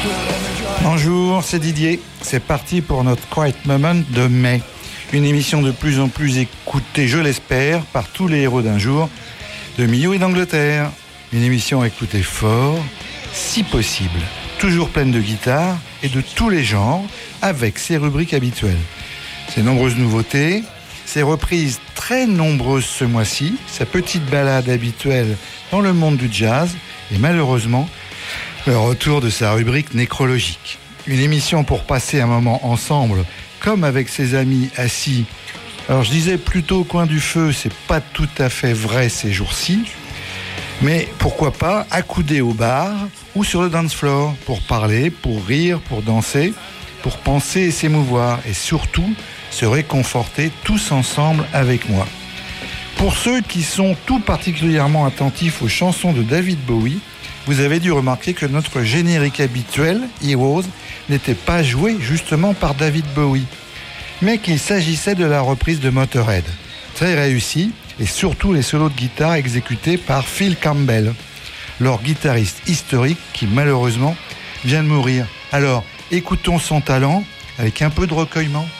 Bonjour, c'est Didier. C'est parti pour notre Quiet Moment de mai. Une émission de plus en plus écoutée, je l'espère, par tous les héros d'un jour de Millau et d'Angleterre. Une émission à écouter fort, si possible. Toujours pleine de guitares et de tous les genres, avec ses rubriques habituelles. Ses nombreuses nouveautés, ses reprises très nombreuses ce mois-ci, sa petite balade habituelle dans le monde du jazz et malheureusement, le retour de sa rubrique nécrologique. Une émission pour passer un moment ensemble, comme avec ses amis assis. Alors je disais plutôt au coin du feu, c'est pas tout à fait vrai ces jours-ci, mais pourquoi pas accoudés au bar ou sur le dance floor pour parler, pour rire, pour danser, pour penser et s'émouvoir et surtout se réconforter tous ensemble avec moi. Pour ceux qui sont tout particulièrement attentifs aux chansons de David Bowie, vous avez dû remarquer que notre générique habituel, Heroes, n'était pas joué justement par David Bowie, mais qu'il s'agissait de la reprise de Motorhead. Très réussi, et surtout les solos de guitare exécutés par Phil Campbell, leur guitariste historique qui malheureusement vient de mourir. Alors, écoutons son talent avec un peu de recueillement.